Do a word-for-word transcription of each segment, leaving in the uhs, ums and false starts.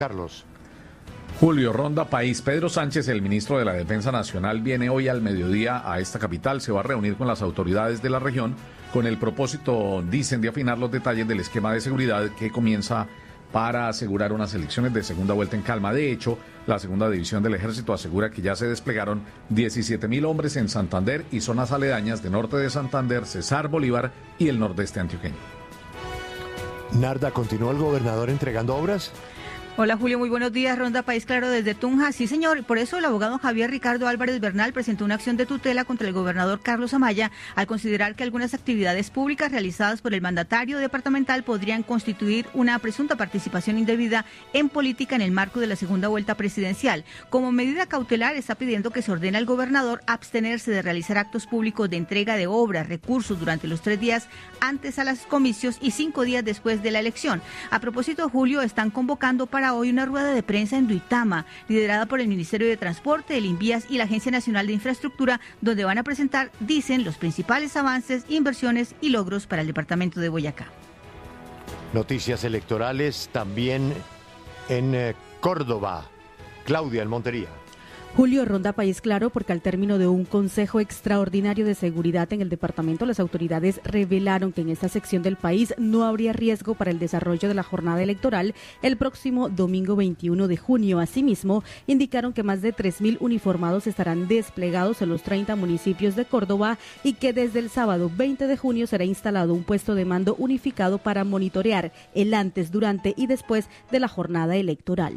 Carlos. Julio, ronda país. Pedro Sánchez, el ministro de la Defensa Nacional, viene hoy al mediodía a esta capital. Se va a reunir con las autoridades de la región con el propósito, dicen, de afinar los detalles del esquema de seguridad que comienza para asegurar unas elecciones de segunda vuelta en calma. De hecho, la segunda división del ejército asegura que ya se desplegaron diecisiete mil hombres en Santander y zonas aledañas de norte de Santander, Cesar Bolívar y el nordeste antioqueño. Narda, ¿continúa el gobernador entregando obras? Hola Julio, muy buenos días. Ronda País Claro desde Tunja. Sí señor, por eso el abogado Javier Ricardo Álvarez Bernal presentó una acción de tutela contra el gobernador Carlos Amaya al considerar que algunas actividades públicas realizadas por el mandatario departamental podrían constituir una presunta participación indebida en política en el marco de la segunda vuelta presidencial. Como medida cautelar está pidiendo que se ordene al gobernador abstenerse de realizar actos públicos de entrega de obras, recursos durante los tres días antes a los comicios y cinco días después de la elección. A propósito, Julio, están convocando para Para hoy una rueda de prensa en Duitama, liderada por el Ministerio de Transporte, el INVIAS y la Agencia Nacional de Infraestructura, donde van a presentar, dicen, los principales avances, inversiones y logros para el departamento de Boyacá. Noticias electorales también en eh, Córdoba. Claudia, en Montería. Julio, ronda País Claro, porque al término de un consejo extraordinario de seguridad en el departamento, las autoridades revelaron que en esta sección del país no habría riesgo para el desarrollo de la jornada electoral el próximo domingo veintiuno de junio. Asimismo, indicaron que más de tres mil uniformados estarán desplegados en los treinta municipios de Córdoba y que desde el sábado veinte de junio será instalado un puesto de mando unificado para monitorear el antes, durante y después de la jornada electoral.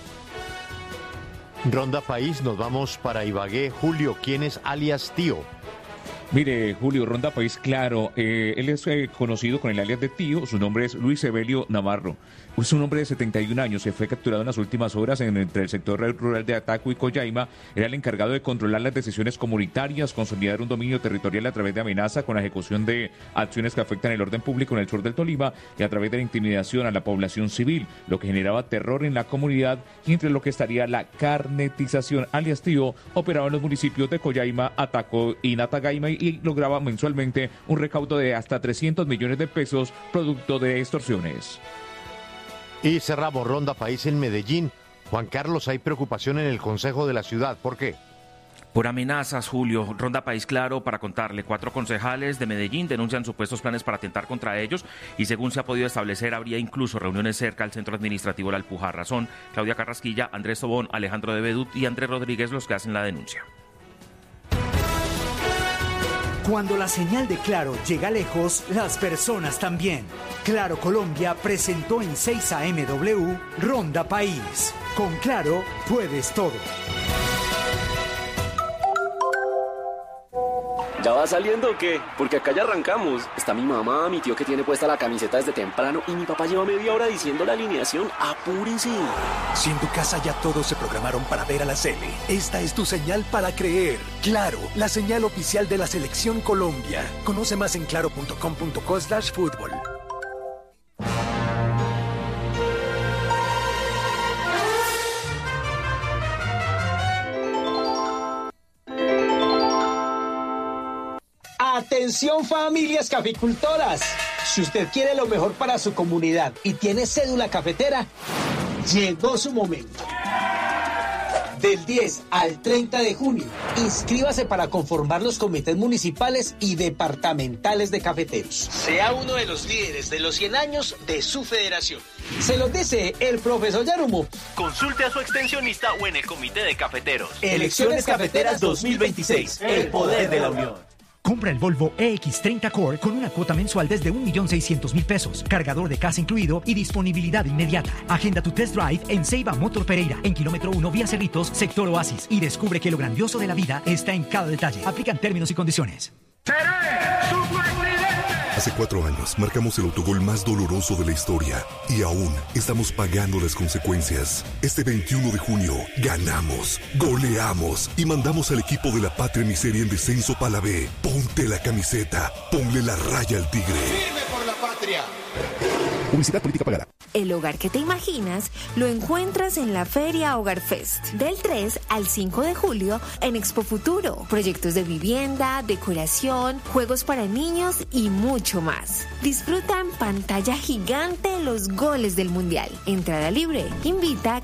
Ronda País, nos vamos para Ibagué. Julio, ¿quién es alias Tío? Mire, Julio, ronda País Claro, eh, él es eh, conocido con el alias de Tío, su nombre es Luis Evelio Navarro. Es un hombre de setenta y un años, se fue capturado en las últimas horas en, entre el sector rural de Ataco y Coyaima. Era el encargado de controlar las decisiones comunitarias, consolidar un dominio territorial a través de amenaza con la ejecución de acciones que afectan el orden público en el sur del Tolima y a través de la intimidación a la población civil, lo que generaba terror en la comunidad y entre lo que estaría la carnetización. Alias Tío operaba en los municipios de Coyaima, Ataco y Natagaima y lograba mensualmente un recaudo de hasta trescientos millones de pesos producto de extorsiones. Y cerramos Ronda País en Medellín. Juan Carlos, hay preocupación en el Consejo de la Ciudad. ¿Por qué? Por amenazas, Julio. Ronda País Claro para contarle. Cuatro concejales de Medellín denuncian supuestos planes para atentar contra ellos y según se ha podido establecer, habría incluso reuniones cerca al centro administrativo La Alpujarra. Son Claudia Carrasquilla, Andrés Tobón, Alejandro de Bedut y Andrés Rodríguez los que hacen la denuncia. Cuando la señal de Claro llega lejos, las personas también. Claro Colombia presentó en seis A M W Ronda País. Con Claro puedes todo. ¿Ya va saliendo o qué? Porque acá ya arrancamos. Está mi mamá, mi tío que tiene puesta la camiseta desde temprano y mi papá lleva media hora diciendo la alineación. ¡Apúrense! Si en tu casa ya todos se programaron para ver a la Sele, esta es tu señal para creer. Claro, la señal oficial de la Selección Colombia. Conoce más en claro punto com punto co slash fútbol. Atención familias caficultoras, si usted quiere lo mejor para su comunidad y tiene cédula cafetera, llegó su momento. Del diez al treinta de junio, inscríbase para conformar los comités municipales y departamentales de cafeteros. Sea uno de los líderes de los cien años de su federación. Se los dice el profesor Yarumo. Consulte a su extensionista o en el comité de cafeteros. Elecciones Cafeteras dos mil veintiséis, el poder de la unión. Compra el Volvo E X treinta Core con una cuota mensual desde un millón seiscientos mil pesos, cargador de casa incluido y disponibilidad inmediata. Agenda tu test drive en Ceiba Motor Pereira, en kilómetro uno vía Cerritos, sector Oasis, y descubre que lo grandioso de la vida está en cada detalle. Aplican términos y condiciones. Hace cuatro años marcamos el autogol más doloroso de la historia y aún estamos pagando las consecuencias. Este veintiuno de junio ganamos, goleamos y mandamos al equipo de la Patria Miseria en descenso para la B. Ponte la camiseta, ponle la raya al tigre. ¡Firme por la patria! Publicidad política pagada. El hogar que te imaginas lo encuentras en la Feria Hogar Fest del tres al cinco de julio en Expo Futuro. Proyectos de vivienda, decoración, juegos para niños y mucho más. Disfruta en pantalla gigante los goles del Mundial. Entrada libre. Invita